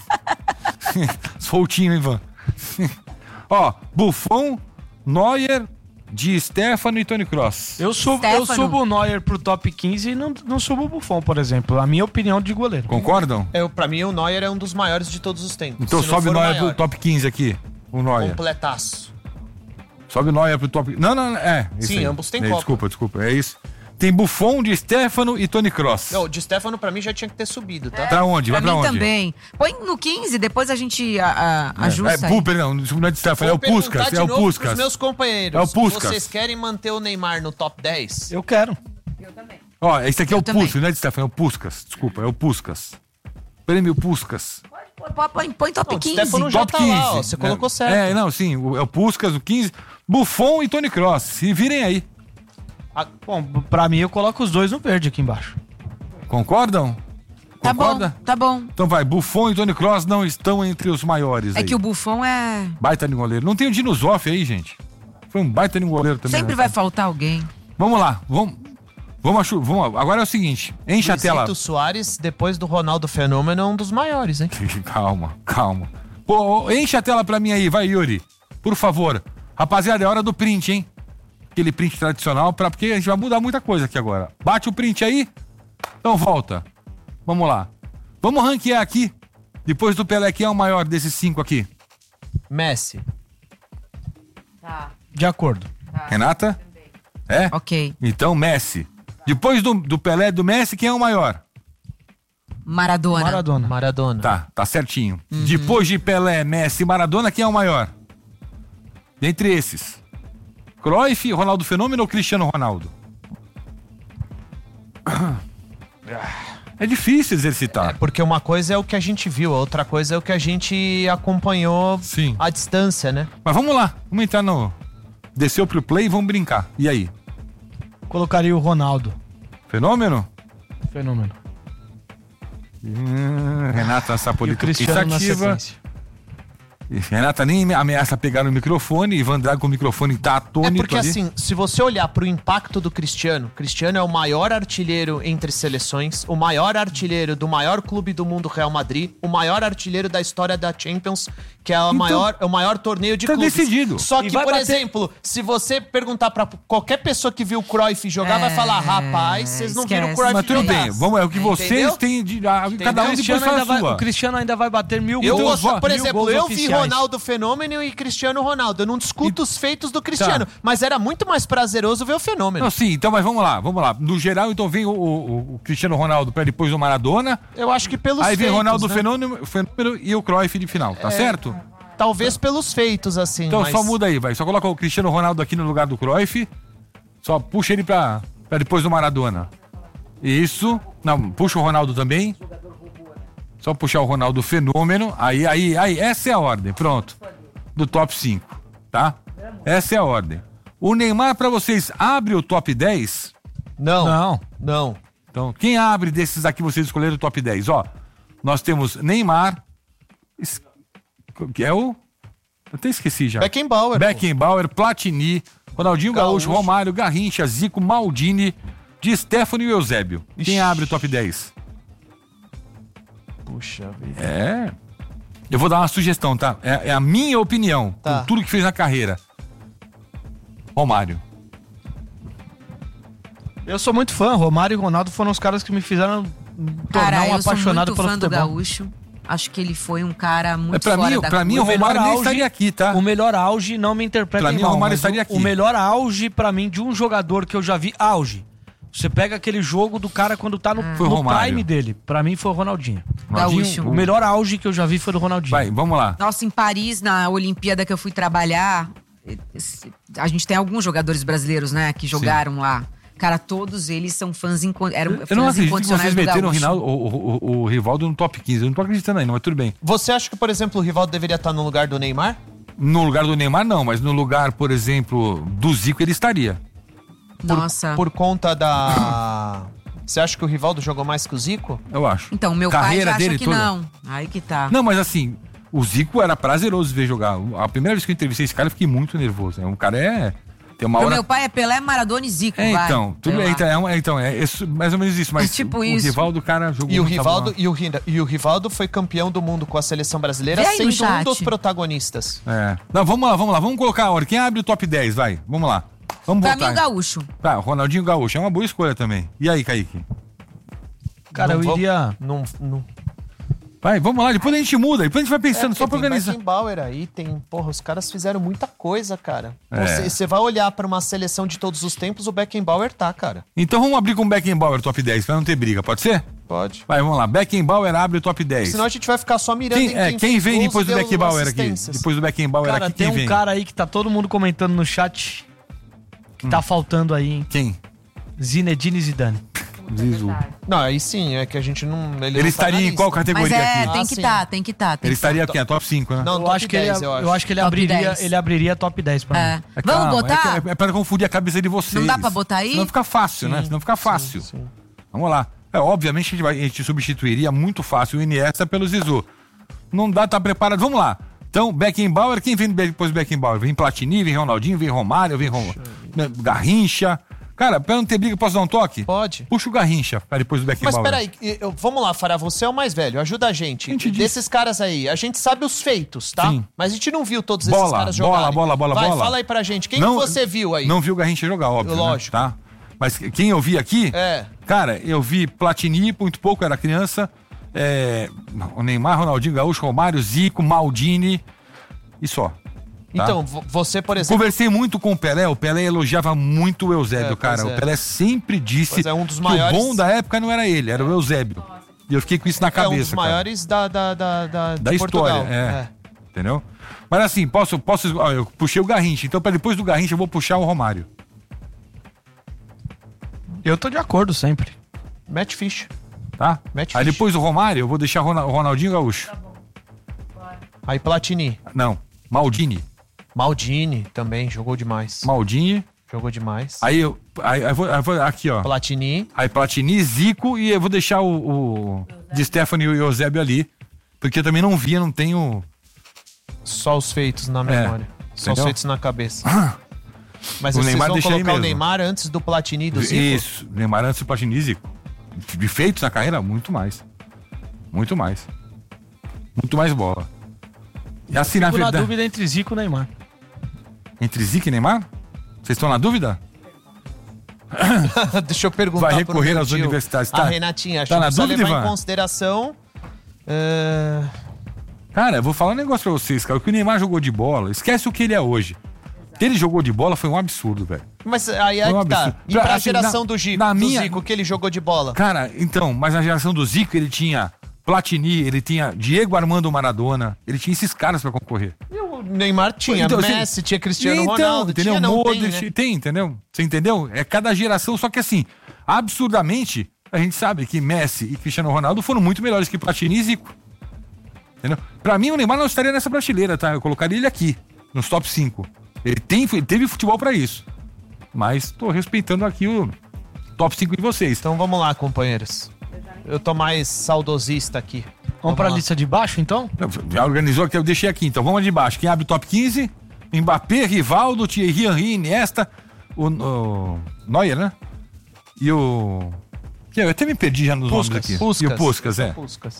Soltinho, hein, Ivan? Ó, Buffon, Neuer, Di Stefano e Toni Kroos. Eu subo, eu Stefano. subo o Neuer pro top quinze e não, não subo o Buffon, por exemplo. A minha opinião de goleiro. Concordam? Eu, pra mim, o Neuer é um dos maiores de todos os tempos. Então Se não sobe o for Neuer maior. pro top quinze aqui. O Neuer. Completaço. Sobe o Neuer pro top... Não, não, não, é. isso Sim, aí. ambos têm é, Copa. Desculpa, desculpa, é isso. Tem Buffon, Di Stefano e Toni Kroos. Não, o Di Stefano, pra mim, já tinha que ter subido, tá? Pra onde? Vai Pra pra mim onde? também. Põe no quinze, depois a gente a, a, ajusta. É, aí. Puper, não, não é Di Stefano, é o Vou perguntar Puskas, de é o novo Puskas. pros meus companheiros. É o Puskas. Vocês querem manter o Neymar no top dez? Eu quero. Ó, esse aqui é Eu o também. Puskas, não é Di Stefano, é o Puskas. Desculpa, é o Puskas. Prêmio Puskas. Põe, põe, põe top Não, o quinze. Stefano já Top tá quinze. lá, ó. Você né? colocou certo. É, não, sim, o- é o Puskas, o quinze. Buffon e Toni Kroos. Se virem aí. Ah, bom, pra mim eu coloco os dois no verde aqui embaixo. Concordam? Tá bom, Concorda? tá bom. Então vai, Buffon e Toni Kroos não estão entre os maiores É aí. que o Buffon é... Baita de goleiro. Não tem o Dino Zoff aí, gente. Foi um baita de goleiro também. Sempre né? vai faltar alguém. Vamos lá, vamos... Vamos, achu- vamos agora é o seguinte, enche a tela. Luizito Soares, depois do Ronaldo Fenômeno, é um dos maiores, hein? Calma, calma. Pô, enche a tela pra mim aí, vai, Yuri. Por favor. Rapaziada, é hora do print, hein? Aquele print tradicional, pra, porque a gente vai mudar muita coisa aqui agora. Bate o print aí, então volta. Vamos lá. Vamos ranquear aqui. Depois do Pelé, quem é o maior desses cinco aqui? Messi. Tá. De acordo. Renata? É? Ok. Então, Messi. Depois do, do Pelé e do Messi, quem é o maior? Maradona. Maradona. Maradona. Tá, tá certinho. Depois de Pelé, Messi e Maradona, quem é o maior? Dentre esses. Cruyff, Ronaldo Fenômeno ou Cristiano Ronaldo? É difícil exercitar. É, porque uma coisa é o que a gente viu, a outra coisa é o que a gente acompanhou Sim. à distância, né? Mas vamos lá, vamos entrar no... Desceu pro play e vamos brincar. E aí? Colocaria o Ronaldo. Fenômeno? Fenômeno. Hum, Renata E o Sapolito Cristiano na pensativa. sequência. E Renata nem ameaça pegar no microfone. Ivan Drago com o microfone tá atônito É porque ali. assim, se você olhar pro impacto do Cristiano, Cristiano é o maior artilheiro entre seleções, o maior artilheiro do maior clube do mundo, Real Madrid, o maior artilheiro da história da Champions, que é o, maior, é o maior torneio de tá clubes. decidido. Só E que, vai por bater- exemplo, se você perguntar pra qualquer pessoa que viu o Cruyff jogar, vai falar, rapaz, vocês não viram o esquece. Cruyff Mas tudo jogar. bem, vamos, é o que vocês Entendeu? têm de... a- cada um O depois Cristiano, faz ainda a vai, sua. o Cristiano ainda vai bater mil Eu gols. gosto, por mil exemplo, gols eu vi oficiais. Ronaldo Fenômeno e Cristiano Ronaldo. Eu não discuto os feitos do Cristiano, Tá. mas era muito mais prazeroso ver o Fenômeno. Não, sim, então, mas vamos lá, vamos lá. No geral, então vem o, o- o Cristiano Ronaldo pra depois do Maradona. Eu acho que pelos Aí vem feitos, Ronaldo né? Fenômeno, Fenômeno e o Cruyff de final, tá certo? Talvez pelos feitos, assim. Então mas... só muda aí, vai. Só coloca o Cristiano Ronaldo aqui no lugar do Cruyff. Só puxa ele pra, pra depois do Maradona. Isso. Não, puxa o Ronaldo também. Só puxar o Ronaldo Fenômeno. Aí, aí, aí. Essa é a ordem. Pronto. Do top cinco. Tá? Essa é a ordem. O Neymar, pra vocês, abre o top dez? Não. Não. Não. Então, quem abre desses aqui, vocês escolheram o top dez? Ó, nós temos Neymar. es- Que é o... Eu até esqueci já. Beckenbauer. Beckenbauer, Platini, Ronaldinho Gaúcho, Gaúcho. Romário, Garrincha, Zico, Maldini, Di Stefano e Eusébio. Quem Ixi. abre o top dez? Puxa vida. É. Eu vou dar uma sugestão, tá? É, é a minha opinião, Tá. com tudo que fez na carreira. Romário. Eu sou muito fã. Romário e Ronaldo foram os caras que me fizeram me tornar Cara, um eu sou apaixonado muito pelo fã do futebol. Gaúcho. Acho que ele foi um cara muito É, pra fora mim, da pra mim, o curva. Romário melhor nem auge- estaria aqui, tá? O melhor auge, não me interpretem Pra mim, o mal, Romário mas estaria o, aqui. o melhor auge pra mim de um jogador que eu já vi auge. Você pega aquele jogo do cara quando tá no, Foi o no Romário. prime dele. Pra mim foi o Ronaldinho. Gaúcho. O melhor auge que eu já vi foi do Ronaldinho. Vai, vamos lá. Nossa, em Paris, na Olimpíada que eu fui trabalhar, esse- a gente tem alguns jogadores brasileiros, né, que jogaram lá. Cara, todos eles são fãs, inco- eram Eu não fãs acredito que incondicionais vocês do meteram o, Gaúcho. Rinaldo, o, o, o, o Rivaldo no top quinze. Eu não tô acreditando ainda, mas tudo bem. Você acha que, por exemplo, o Rivaldo deveria estar no lugar do Neymar? No lugar do Neymar, não, mas no lugar, por exemplo, do Zico, ele estaria. Nossa. Por conta da... Você acha que o Rivaldo jogou mais que o Zico? Eu acho. Então, meu Carreira pai já dele acha que toda. não. Aí que tá. Não, mas assim, o Zico era prazeroso ver jogar. A primeira vez que eu entrevistei esse cara, eu fiquei muito nervoso. O cara é... Tem uma Pro hora... meu pai é Pelé, Maradona e Zico, É, vai. então, tudo Sei bem, lá. então, é, um- é, então, é isso- mais ou menos isso, mas É tipo o, isso. o Rivaldo, cara, jogou E o, muita Rivaldo, bola. e, o, Ri- e o Rivaldo foi campeão do mundo com a seleção brasileira, Vê aí no sendo um chat. dos protagonistas. É. Não, vamos lá, vamos lá, vamos colocar a ordem. Quem abre o top dez, vai, vamos lá. Vamos Pra voltar. mim, o Gaúcho. Tá, Ronaldinho Gaúcho, é uma boa escolha também. E aí, Kaique? Cara, Não eu vou- iria... Não, não... Vai, vamos lá, depois a gente muda, depois a gente vai pensando, É, só pra porque tem organizar. Beckenbauer aí, tem... Porra, os caras fizeram muita coisa, cara. É. Você, você vai olhar pra uma seleção de todos os tempos, o Beckenbauer tá, cara. Então vamos abrir com o Beckenbauer top dez, pra não ter briga, pode ser? Pode. Vai, vamos lá, Beckenbauer abre o top dez. Senão a gente vai ficar só mirando Quem, em é, quem, quem fez vem gols depois e do deu Beckenbauer aqui? assistências. Depois do Beckenbauer Cara, aqui, tem quem um vem? cara aí que tá todo mundo comentando no chat que tá faltando aí, hein? Quem? Zinedine Zidane. Zizou. Não, aí sim, é que a gente não... Ele, Ele não estaria tá na em qual lista. Mas categoria é, aqui? tem Ah, que sim. tá, tem que tá. Tem Ele que tá. estaria aqui, a top cinco, né? Não, Eu top acho, que ele, dez, eu acho. eu acho que ele Top abriria, dez. ele abriria top dez pra É. mim. É, Vamos calma, botar? É, que é, é pra confundir a cabeça de vocês. Não dá pra botar aí? Senão fica fácil, né? Senão fica fácil. Vamos lá. É, obviamente a gente, vai, a gente substituiria muito fácil o Iniesta pelo Zizou. Não dá, tá preparado. Vamos lá. Então, Beckenbauer, quem vem depois do Beckenbauer? Vem Platini, vem Ronaldinho, vem Romário, vem Rom... Garrincha. Cara, pra não ter briga, posso dar um toque? Pode. Puxa o Garrincha pra depois do Mas Beckenbauer. peraí, eu- vamos lá, Fará, você é o mais velho, ajuda a gente. A gente diz. Desses caras aí, a gente sabe os feitos, tá? Sim. Mas a gente não viu todos esses Bola, caras bola, jogarem. bola, bola, Vai, bola. fala aí pra gente, quem Não- que você viu aí? Não viu o Garrincha jogar, óbvio. Lógico. Né? Tá? Mas quem eu vi aqui, É. cara, eu vi Platini, muito pouco, era criança. É, o Neymar, Ronaldinho Gaúcho, Romário, Zico, Maldini e só. Tá? Então, vo- você, por exemplo... Conversei muito com o Pelé, o Pelé elogiava muito o Eusébio, É, cara. pois é. O Pelé sempre disse Pois é, um dos que maiores- o bom da época não era ele, era o Eusébio. E eu fiquei com isso na é cabeça, um dos cara. maiores da, da, da, da, Da de história, Portugal. é. Entendeu? Mas assim, posso, posso, ó, eu puxei o Garrincha, então pra depois do Garrincha eu vou puxar o Romário. Eu tô de acordo sempre. Matt Fish. Tá? Mete Aí ficha. depois o Romário, eu vou deixar o Rona- o Ronaldinho Gaúcho. Aí Platini. Não, Maldini. Maldini também, jogou demais. Maldini. Jogou demais. Aí eu. Aí, aí eu vou, aí eu vou- aqui, ó. Platini. Aí Platini, Zico e eu vou deixar o, o Di Stefano e o Eusébio ali. Porque eu também não via, não tenho. Só os feitos na memória. Só os Entendeu? feitos na cabeça. Mas O vocês Neymar vão deixa aí colocar o mesmo. Neymar antes do Platini e do Zico? Isso, Neymar antes do Platini e Zico. De feitos na carreira, muito mais. Muito mais. Muito mais bola. E assim, na Fico na verdade. dúvida entre Zico e Neymar. Entre Zico e Neymar? Vocês estão na dúvida? Deixa eu perguntar Vai pro recorrer meu às tio, universidades, A tá? Renatinha, acho Tá que na precisa dúvida, levar Ivan? em consideração... é, Cara, eu vou falar um negócio pra vocês, cara. O que o Neymar jogou de bola, esquece o que ele é hoje. O que ele jogou de bola foi um absurdo, velho. Mas aí é Foi um que tá. absurdo. E pra Pra- assim, geração na- do, Zico, na do minha- Zico, que ele jogou de bola? Cara, então, mas na geração do Zico ele tinha Platini, ele tinha Diego Armando Maradona, ele tinha esses caras pra concorrer. E o Neymar tinha Então, assim, Messi, tinha Cristiano então, Ronaldo, entendeu? tinha, não tem, Modric, né? tem, entendeu? Você entendeu? É cada geração, só que assim, absurdamente, a gente sabe que Messi e Cristiano Ronaldo foram muito melhores que Platini e Zico. Entendeu? Pra mim, o Neymar não estaria nessa prateleira, tá? Eu colocaria ele aqui, nos top cinco. Ele, tem, ele teve futebol pra isso. Mas tô respeitando aqui o top cinco de vocês. Então vamos lá, companheiros. Eu tô mais saudosista aqui. Vamos pra lá. lista de baixo, então? Não, já organizou aqui, eu deixei aqui. Então vamos de baixo. Quem abre o top quinze? Mbappé, Rivaldo, Thierry Henry, Iniesta, o, o Neuer, né? E o... que Eu até me perdi já nos nomes aqui. Puskas. E o Puskas, é. Puskas.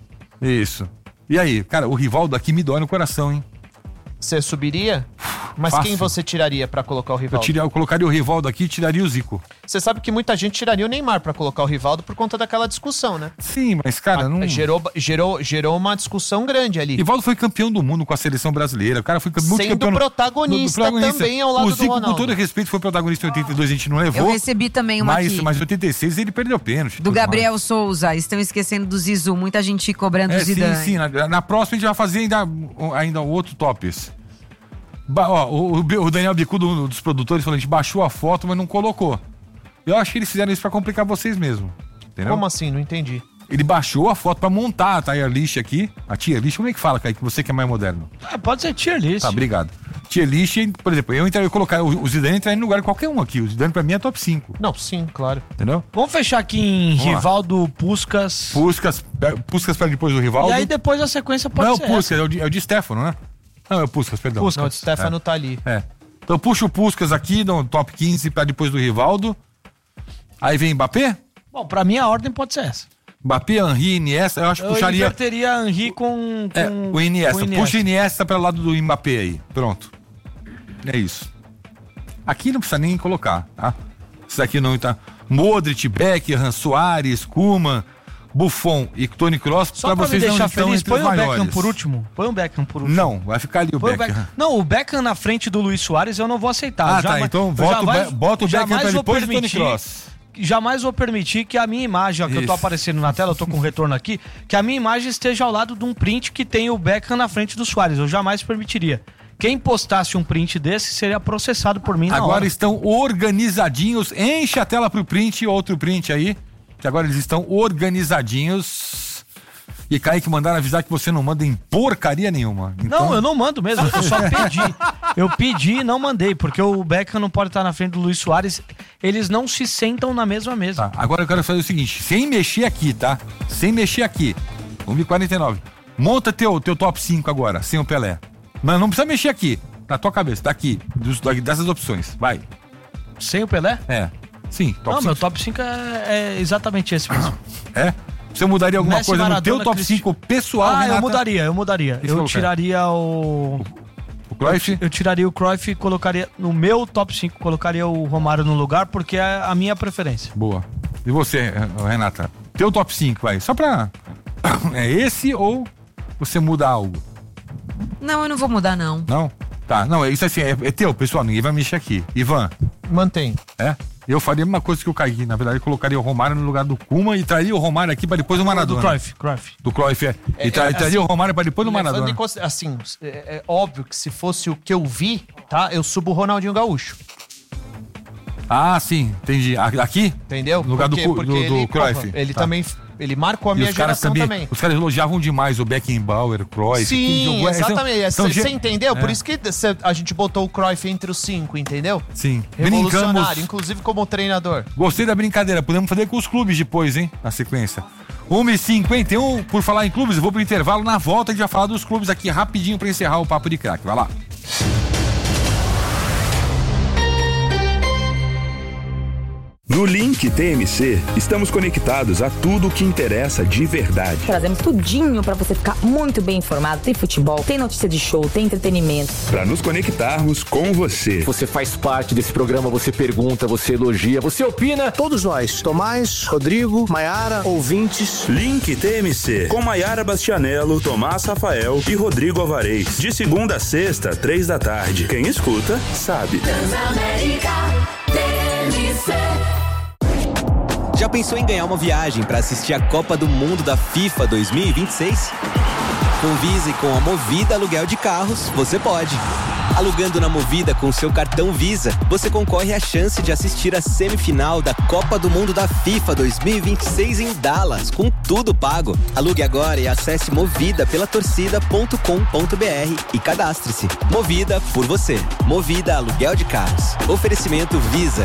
Isso. E aí, cara, o Rivaldo aqui me dói no coração, hein? Você subiria? Mas Fácil. quem você tiraria pra colocar o Eu, Rivaldo? tira- eu colocaria o Rivaldo aqui e tiraria o Zico. Você sabe que muita gente tiraria o Neymar pra colocar o Rivaldo por conta daquela discussão, né? Sim, mas, cara, não... Gerou, gerou, gerou uma discussão grande ali. Rivaldo foi campeão do mundo com a seleção brasileira. O cara foi Sendo multicampeão... no- protagonista no- protagonista. também ao lado o do Zico, Ronaldo. com todo respeito, foi protagonista em oitenta e dois, a gente não levou. Eu recebi também uma mas, aqui. mas em oitenta e seis ele perdeu pênalti. Do tudo Gabriel mais. Souza. Estão esquecendo do Zizu. Muita gente cobrando o É, sim, Zidane. sim. Na, na próxima a gente vai fazer ainda, ainda o outro tops. Ba, ó, o, o Daniel Bicudo, dos produtores, falou: a gente baixou a foto, mas não colocou. Eu acho que eles fizeram isso pra complicar vocês mesmo. Entendeu? Como assim? Não entendi. Ele baixou a foto pra montar a tier list aqui. A tier list, como é que fala, Kaique? Você que é mais moderno. Ah, pode ser tier list. Tá, obrigado. Tier list, por exemplo, eu, entraria, eu colocar o, o Zidane entraria no lugar de qualquer um aqui. O Zidane pra mim é top cinco. Não, sim, claro. Entendeu? Vamos fechar aqui em Vamos lá. Rivaldo, Puskas. Puskas, Puskas pra depois do Rivaldo. E aí depois a sequência pode não é ser o Puskas, é o, de, é o de Stefano, né? Não, é o Puskas, perdão. Não, o Stefano tá ali. É. Então eu puxo o Puskas aqui no top quinze pra depois do Rivaldo. Aí vem Mbappé. Bom, pra mim a ordem pode ser essa. Mbappé, Henry, Iniesta. Eu acho que Eu puxaria inverteria Henry com, com é, o Iniesta. com Puxa o Iniesta pra lado do Mbappé aí. Pronto. É isso. Aqui não precisa nem colocar, tá? Isso aqui não tá. Modric, Beckham, Soares, Koeman, Buffon e Toni Kroos. Só pra, me vocês não deixar estão feliz, entre põe os o Beckham maiores. por último. Põe o Beckham por último. Não, vai ficar ali o Põe o Beckham. Beckham. Não, o Beckham na frente do Luiz Soares eu não vou aceitar. Ah, tá. Então eu bota, jamais- o, Be- bota o Beckham jamais pra vou depois do Toni permitir- Kroos. Jamais vou permitir que a minha imagem, ó, que eu tô Isso. aparecendo na tela, eu tô com o retorno aqui, que a minha imagem esteja ao lado de um print que tem o Beckham na frente do Soares. Eu jamais permitiria. Quem postasse um print desse seria processado por mim na Agora hora. estão organizadinhos. Enche a tela pro print, outro print aí. Que agora eles estão organizadinhos. E Kaique mandaram avisar que você não manda em porcaria nenhuma. Então, Não, eu não mando mesmo, eu só pedi. Eu pedi e não mandei, porque o Beckham não pode estar na frente do Luiz Soares. Eles não se sentam na mesma mesa. Tá, agora eu quero fazer o seguinte: sem mexer aqui, tá? Sem mexer aqui. um e quarenta e nove. Monta teu, teu top cinco agora, sem o Pelé. Mas não precisa mexer aqui. Na tua cabeça, tá aqui. Dos, dessas opções. Vai. Sem o Pelé? É. Sim, top Não, cinco. meu top cinco é, é exatamente esse mesmo. É? Você mudaria alguma Messi, coisa no Maradona, teu top Cristi- cinco pessoal, Ah, eu Renata? mudaria, eu mudaria. Esse Eu colocar. tiraria o... O Cruyff? Eu tiraria o Cruyff e colocaria... No meu top cinco, colocaria o Romário no lugar, porque é a minha preferência. Boa. E você, Renata? Teu top cinco, vai. Só pra... É esse ou você muda algo? Não, eu não vou mudar, não. Não? Tá, não, é isso assim, é, é teu, pessoal, ninguém vai mexer aqui. Ivan, Mantém. é? Eu faria a mesma coisa que o Kaique, na verdade, eu colocaria o Romário no lugar do Koeman e traria o Romário aqui pra depois do Maradona. Do Cruyff, Cruyff. Do Cruyff, é. E, É, tra- é, e traria assim, o Romário pra depois do Levando Maradona. em considera- assim, é, é óbvio que se fosse o que eu vi, tá? Eu subo o Ronaldinho Gaúcho. Ah, sim, entendi. A- Aqui? Entendeu? No lugar do Porque- Cu- porque do- do ele, Cruyff. porra, ele Tá. também ele marcou a E minha os caras geração também, também. os caras elogiavam demais o Beckenbauer, o Cruyff. quem Sim, jogou- exatamente. Então, Você gente- entendeu? Por É. isso que cê- a gente botou o Cruyff entre os cinco, entendeu? Sim. Revolucionário, Brincamos. inclusive como treinador. Gostei da brincadeira. Podemos fazer com os clubes depois, hein? Na sequência. uma e cinquenta e um, por falar em clubes, eu vou pro intervalo. Na volta a gente vai falar dos clubes aqui rapidinho pra encerrar o Papo de Craque. Vai lá. No Link T M C, estamos conectados a tudo o que interessa de verdade. Trazemos tudinho pra você ficar muito bem informado. Tem futebol, tem notícia de show, tem entretenimento. Para nos conectarmos com você. Você faz parte desse programa, você pergunta, você elogia, você opina. Todos nós, Tomás, Rodrigo, Maiara, ouvintes. Link T M C, com Maiara Bastianello, Tomás Rafael e Rodrigo Alvarez. De segunda a sexta, três da tarde. Quem escuta, sabe. Transamérica T M C. Já pensou em ganhar uma viagem para assistir a Copa do Mundo da FIFA dois mil e vinte e seis? Com Visa e com a Movida Aluguel de Carros, você pode. Alugando na Movida com seu cartão Visa, você concorre à chance de assistir a semifinal da Copa do Mundo da FIFA dois mil e vinte e seis em Dallas, com tudo pago. Alugue agora e acesse movida pela torcida ponto com ponto b r e cadastre-se. Movida por você. Movida Aluguel de Carros. Oferecimento Visa.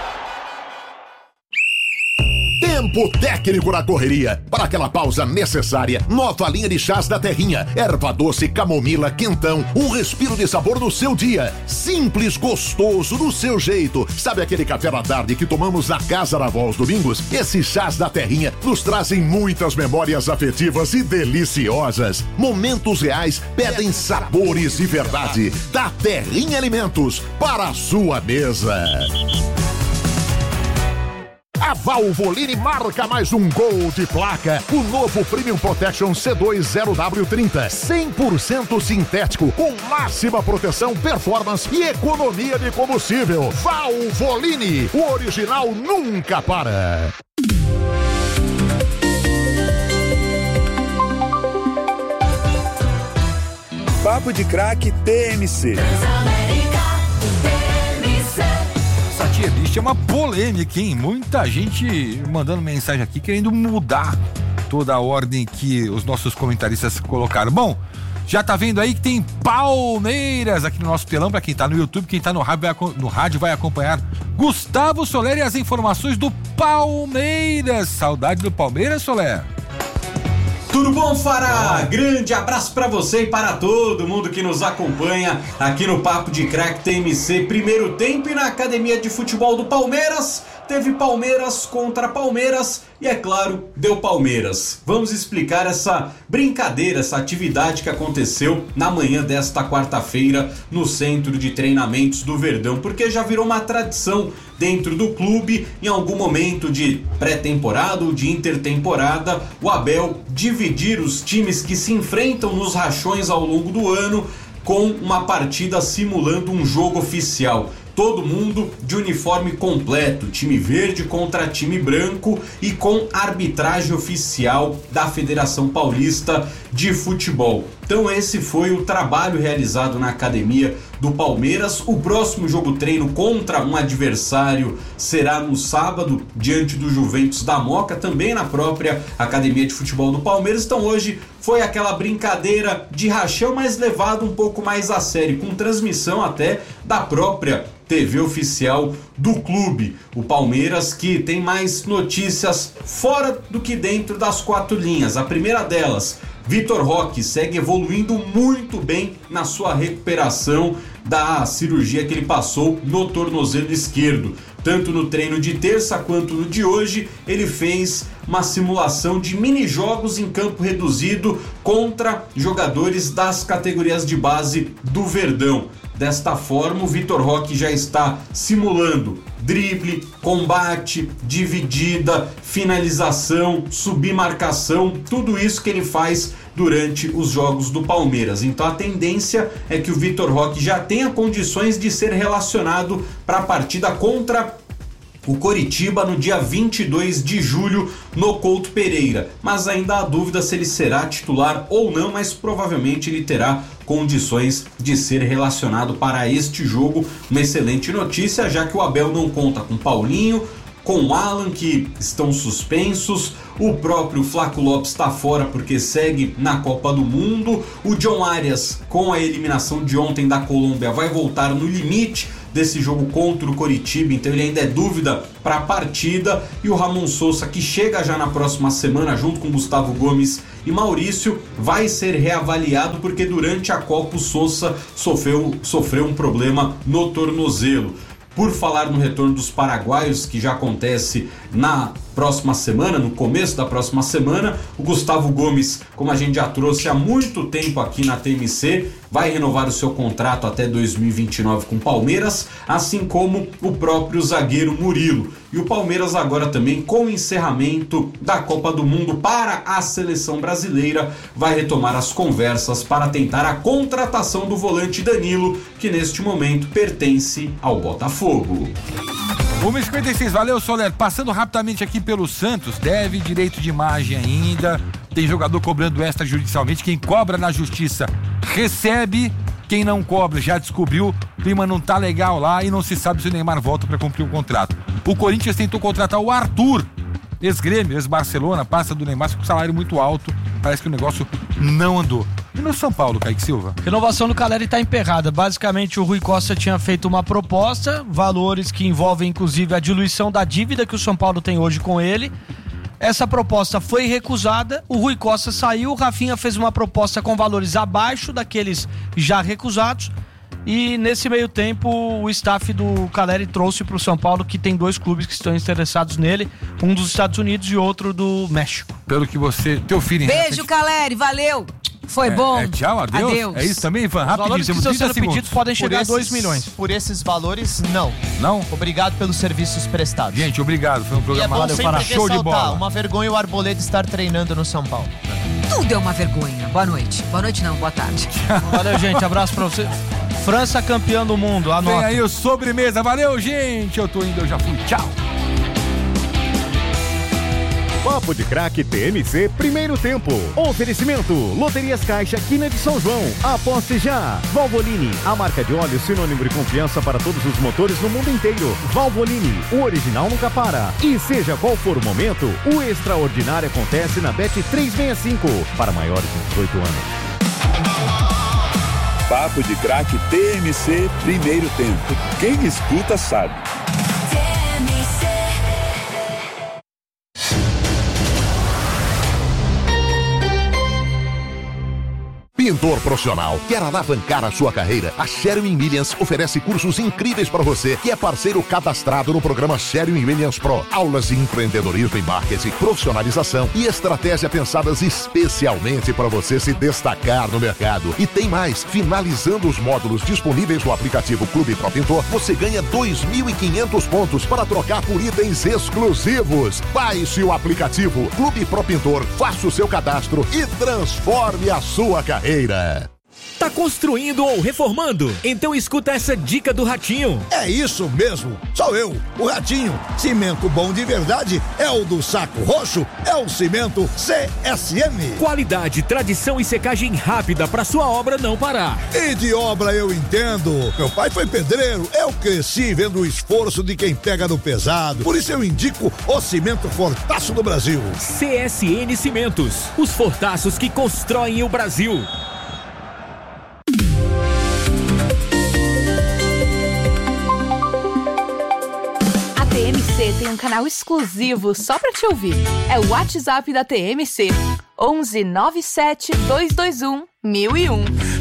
Tempo técnico na correria. Para aquela pausa necessária, nova linha de chás da Terrinha. Erva doce, camomila, quentão. Um respiro de sabor no seu dia. Simples, gostoso, do seu jeito. Sabe aquele café da tarde que tomamos na Casa da Avó aos domingos? Esses chás da Terrinha nos trazem muitas memórias afetivas e deliciosas. Momentos reais pedem sabores de verdade. Da Terrinha Alimentos, para a sua mesa. A Valvoline marca mais um gol de placa. O novo Premium Protection C dois zero W trinta. cem por cento sintético, com máxima proteção, performance e economia de combustível. Valvoline, o original nunca para. Papo de Craque T M C. Essa tier list é uma polêmica, hein? Muita gente mandando mensagem aqui querendo mudar toda a ordem que os nossos comentaristas colocaram. Bom, já tá vendo aí que tem Palmeiras aqui no nosso telão. Pra quem tá no YouTube, quem tá no rádio vai, no rádio vai acompanhar Gustavo Soler e as informações do Palmeiras. Saudade do Palmeiras, Soler? Tudo bom, Fará? Grande abraço pra você e para todo mundo que nos acompanha aqui no Papo de Craque T M C. Primeiro tempo e na Academia de Futebol do Palmeiras. Teve Palmeiras contra Palmeiras e, é claro, deu Palmeiras. Vamos explicar essa brincadeira, essa atividade que aconteceu na manhã desta quarta-feira no Centro de Treinamentos do Verdão, porque já virou uma tradição dentro do clube, em algum momento de pré-temporada ou de intertemporada, o Abel dividir os times que se enfrentam nos rachões ao longo do ano com uma partida simulando um jogo oficial. Todo mundo de uniforme completo, time verde contra time branco e com arbitragem oficial da Federação Paulista de Futebol. Então esse foi o trabalho realizado na academia do Palmeiras. O próximo jogo treino contra um adversário será no sábado, diante do Juventus da Moca, também na própria Academia de Futebol do Palmeiras. Então hoje foi aquela brincadeira de rachão, mas levado um pouco mais a sério, com transmissão até da própria T V oficial do clube. O Palmeiras que tem mais notícias fora do que dentro das quatro linhas. A primeira delas, Vitor Roque segue evoluindo muito bem na sua recuperação da cirurgia que ele passou no tornozelo esquerdo. Tanto no treino de terça quanto no de hoje, ele fez uma simulação de mini-jogos em campo reduzido contra jogadores das categorias de base do Verdão. Desta forma, o Vitor Roque já está simulando drible, combate, dividida, finalização, submarcação, tudo isso que ele faz durante os jogos do Palmeiras. Então a tendência é que o Vitor Roque já tenha condições de ser relacionado para a partida contra o Coritiba no dia vinte e dois de julho no Couto Pereira, mas ainda há dúvida se ele será titular ou não, mas provavelmente ele terá condições de ser relacionado para este jogo. Uma excelente notícia, já que o Abel não conta com Paulinho, com o Alan, que estão suspensos. O próprio Flaco Lopes está fora porque segue na Copa do Mundo. O John Arias, com a eliminação de ontem da Colômbia, vai voltar no limite desse jogo contra o Coritiba, então ele ainda é dúvida para a partida. E o Ramon Sousa, que chega já na próxima semana junto com Gustavo Gomes e Maurício, vai ser reavaliado porque durante a Copa o Sousa sofreu, sofreu um problema no tornozelo. Por falar no retorno dos paraguaios, que já acontece na próxima semana, no começo da próxima semana, o Gustavo Gomes, como a gente já trouxe há muito tempo aqui na T M C, vai renovar o seu contrato até dois mil e vinte e nove com o Palmeiras, assim como o próprio zagueiro Murilo. E o Palmeiras agora também, com o encerramento da Copa do Mundo para a seleção brasileira, vai retomar as conversas para tentar a contratação do volante Danilo, que neste momento pertence ao Botafogo. uma e cinquenta e seis, valeu, Soler. Passando rapidamente aqui pelo Santos, deve direito de imagem ainda. Tem jogador cobrando extrajudicialmente. Quem cobra na justiça recebe. Quem não cobra já descobriu. O clima não tá legal lá e não se sabe se o Neymar volta para cumprir o contrato. O Corinthians tentou contratar o Arthur, ex-Grêmio, ex-Barcelona, passa do Neymar com salário muito alto. Parece que o negócio não andou. E no São Paulo, Kaique Silva? Renovação do Caleri está emperrada. Basicamente, o Rui Costa tinha feito uma proposta, valores que envolvem inclusive a diluição da dívida que o São Paulo tem hoje com ele. Essa proposta foi recusada, o Rui Costa saiu, o Rafinha fez uma proposta com valores abaixo daqueles já recusados. E nesse meio tempo, o staff do Caleri trouxe para o São Paulo, que tem dois clubes que estão interessados nele, um dos Estados Unidos e outro do México. Pelo que você... Teu filho... Beijo, Caleri, valeu! Foi é, bom. É, tchau, adeus. adeus. É isso também, Ivan? Rapidinho, os valores que estão sendo pedidos podem chegar esses, a dois milhões. Por esses valores, não. Não? Obrigado pelos serviços prestados. Gente, obrigado. Foi um programa valeu para show de bola. Uma vergonha o Arboleda estar treinando no São Paulo. Tudo é uma vergonha. Boa noite. Boa noite não, boa tarde. Valeu, gente. Abraço pra você. França campeã do mundo. Anota. Vem aí o sobremesa. Valeu, gente. Eu tô indo, eu já fui. Tchau. Papo de Craque T M C, primeiro tempo. Oferecimento, Loterias Caixa, Quina de São João. Aposte já. Valvoline, a marca de óleo sinônimo de confiança para todos os motores no mundo inteiro. Valvoline, o original nunca para. E seja qual for o momento, o extraordinário acontece na Bet trezentos e sessenta e cinco, para maiores de dezoito anos. Papo de Craque T M C, primeiro tempo. Quem escuta sabe. Pintor profissional, quer alavancar a sua carreira? A Sherwin Williams oferece cursos incríveis para você, que é parceiro cadastrado no programa Sherwin Williams Pro. Aulas de empreendedorismo e marketing, profissionalização e estratégia pensadas especialmente para você se destacar no mercado. E tem mais, finalizando os módulos disponíveis no aplicativo Clube Pro Pintor, você ganha dois mil e quinhentos pontos para trocar por itens exclusivos. Baixe o aplicativo Clube Pro Pintor, faça o seu cadastro e transforme a sua carreira. Tá construindo ou reformando? Então escuta essa dica do Ratinho. É isso mesmo, sou eu, o Ratinho. Cimento bom de verdade é o do Saco Roxo, é o cimento C S M. Qualidade, tradição e secagem rápida para sua obra não parar. E de obra eu entendo. Meu pai foi pedreiro, eu cresci vendo o esforço de quem pega no pesado. Por isso eu indico o cimento Fortaço do Brasil. C S N Cimentos, os fortaços que constroem o Brasil. A T M C tem um canal exclusivo só pra te ouvir. É o WhatsApp da T M C. onze nove sete dois dois um mil e um.